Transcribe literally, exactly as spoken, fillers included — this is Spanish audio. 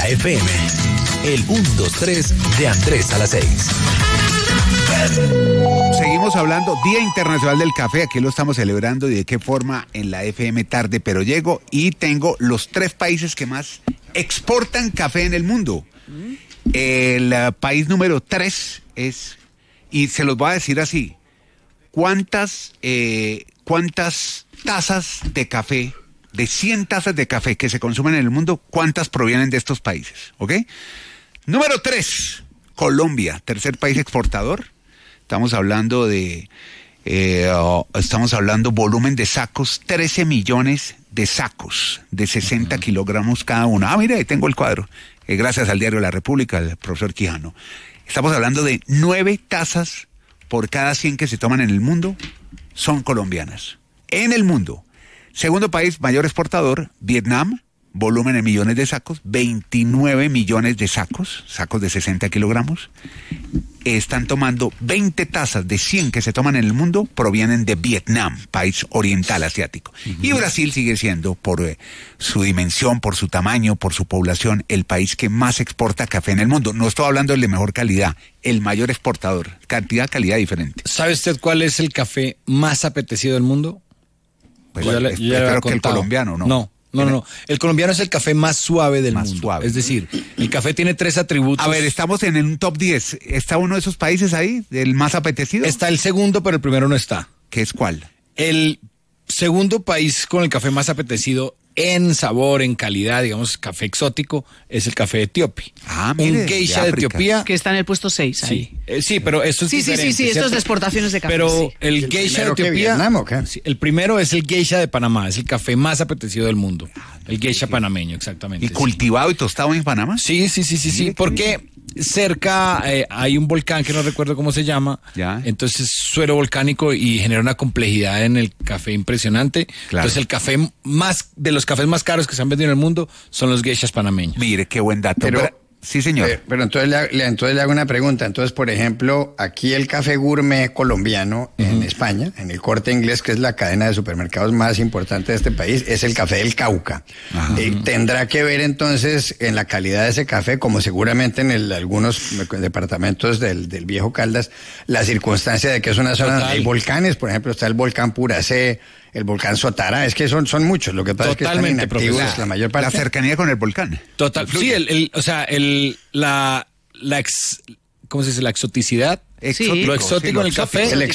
F M. El uno, dos, tres de Andrés a las seis. Seguimos hablando, Día Internacional del Café, aquí lo estamos celebrando y de qué forma en la F M tarde, pero llego y tengo los tres países que más exportan café en el mundo. El uh, país número tres es, y se los voy a decir así, ¿cuántas, eh, cuántas tazas de café, de cien tazas de café que se consumen en el mundo, cuántas provienen de estos países? ¿Ok? Número tres, Colombia, tercer país exportador. Estamos hablando de, eh, oh, estamos hablando volumen de sacos, trece millones de sacos de sesenta uh-huh. kilogramos cada uno. Ah, mire, ahí tengo el cuadro. Eh, gracias al diario La República, el profesor Quijano. Estamos hablando de nueve tazas por cada cien que se toman en el mundo, son colombianas. En el mundo. Segundo país mayor exportador, Vietnam. Volumen en millones de sacos, veintinueve millones de sacos, sacos de sesenta kilogramos. Están tomando veinte tazas de cien que se toman en el mundo, provienen de Vietnam, país oriental asiático. Uh-huh. Y Brasil sigue siendo, por eh, su dimensión, por su tamaño, por su población, el país que más exporta café en el mundo. No estoy hablando del de mejor calidad, el mayor exportador. Cantidad, calidad diferente. ¿Sabe usted cuál es el café más apetecido del mundo? Pues yo ya, ya espero que el colombiano, ¿no? No. No, no, no. El colombiano es el café más suave del más mundo. Suave. Es decir, el café tiene tres atributos. A ver, estamos en un top diez. ¿Está uno de esos países ahí, del más apetecido? Está el segundo, pero el primero no está. ¿Qué es cuál? El segundo país con el café más apetecido en sabor, en calidad, digamos, café exótico, es el café etíope. Ah, mire, un geisha de, de Etiopía. Que está en el puesto seis. Sí, eh, sí, pero esto es sí, diferente. Sí, sí, sí, ¿cierto? esto es de exportaciones de café. Pero sí. el, el geisha de Etiopía, Vietnam, ¿o qué? Sí, el primero es el geisha de Panamá, es el café más apetecido del mundo. El geisha panameño, exactamente. ¿Y cultivado sí. y tostado en Panamá? Sí, sí, sí, sí, sí, porque cerca eh, hay un volcán que no recuerdo cómo se llama, ya. Entonces suelo volcánico y genera una complejidad en el café impresionante. Claro. Entonces el café más, de los cafés más caros que se han vendido en el mundo son los geishas panameños. Mire, qué buen dato. Pero, pero, sí, señor. Pero, pero entonces, le, entonces le hago una pregunta. Entonces, por ejemplo, aquí el café gourmet colombiano uh-huh. en España, en el Corte Inglés, que es la cadena de supermercados más importante de este país, es el café del Cauca. Uh-huh. Eh, tendrá que ver entonces en la calidad de ese café, como seguramente en el, algunos departamentos del, del viejo Caldas, la circunstancia de que es una zona donde hay volcanes. Por ejemplo, está el volcán Puracé, el volcán Sotara, es que son, son muchos, lo que pasa Totalmente, es que están inactivos la mayor parte. La cercanía con el volcán. Total, sí, el, el, o sea, el, la, la ex, ¿cómo se dice? La exoticidad. Exótico, lo exótico sí, en lo el exótico. café. El